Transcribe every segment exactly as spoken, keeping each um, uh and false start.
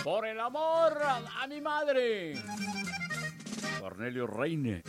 Por el amor a, a mi madre. Cornelio Reine.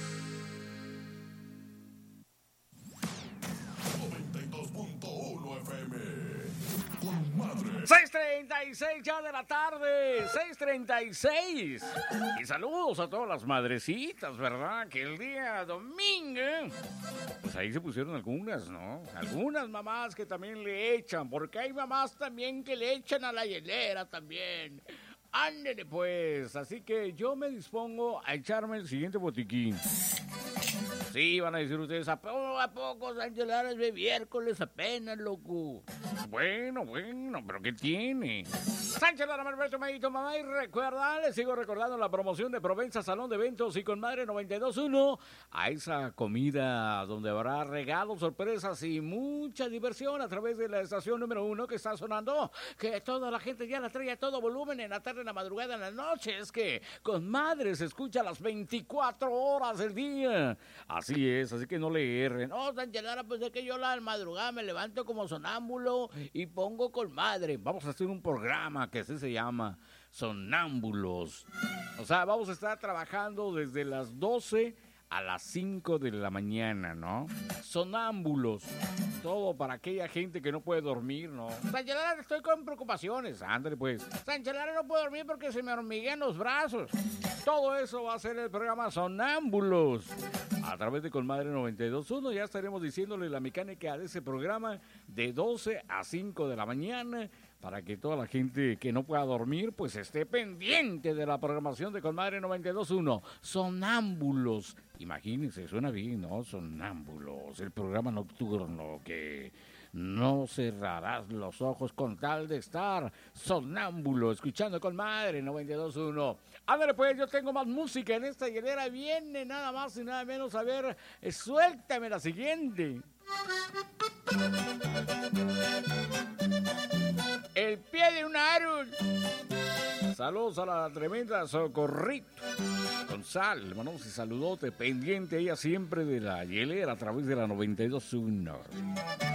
noventa y dos punto uno F M. Con madre. seis treinta y seis ya de la tarde. seis treinta y seis. Y saludos a todas las madrecitas, ¿verdad? Que el día domingo, pues ahí se pusieron algunas, ¿no? Algunas mamás que también le echan, porque hay mamás también que le echan a la hielera también. Ándele pues, así que yo me dispongo a echarme el siguiente botiquín. Sí, van a decir ustedes, ¿a poco, a poco Sánchez Lara es de miércoles apenas, loco? Bueno, bueno, pero ¿qué tiene? Sánchez Lara, Alberto, Mayito, mamá, y recuerda, les sigo recordando la promoción de Provenza Salón de Eventos y con Madre noventa y dos punto uno, a esa comida donde habrá regalos, sorpresas y mucha diversión a través de la estación número uno que está sonando, que toda la gente ya la trae a todo volumen en la tarde, en la madrugada, en la noche. Es que con Madre se escucha las veinticuatro horas del día. Así es, así que no le erren. No, Sánchez Lara, pues es que yo la madrugada me levanto como sonámbulo y pongo con Madre. Vamos a hacer un programa que así se llama, Sonámbulos. O sea, vamos a estar trabajando desde las doce a las cinco de la mañana, ¿no? Sonámbulos. Todo para aquella gente que no puede dormir, ¿no? Sánchez Lara, estoy con preocupaciones. Ándale, pues. Sánchez Lara, no puedo dormir porque se me hormiguean los brazos. Todo eso va a ser el programa Sonámbulos. A través de Colmadre noventa y dos punto uno ya estaremos diciéndole la mecánica de ese programa de doce a cinco de la mañana para que toda la gente que no pueda dormir pues esté pendiente de la programación de Colmadre noventa y dos punto uno. Sonámbulos. Imagínense, suena bien, ¿no? Sonámbulos, el programa nocturno que no cerrarás los ojos con tal de estar sonámbulo, escuchando Colmadre noventa y dos punto uno. Ándale pues, yo tengo más música en esta hielera, viene nada más y nada menos, a ver, eh, suéltame la siguiente. El pie de un árbol. Saludos a la tremenda Socorrito con sal, hermanos, y saludote pendiente ella siempre de la hielera a través de la noventa y dos punto uno.